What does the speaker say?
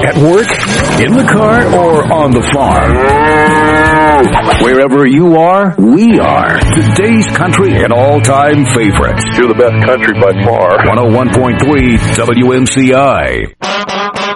at work, in the car, or on the farm. Wherever you are, we are. Today's country and all-time favorites. You're the best country by far. 101.3 WMCI.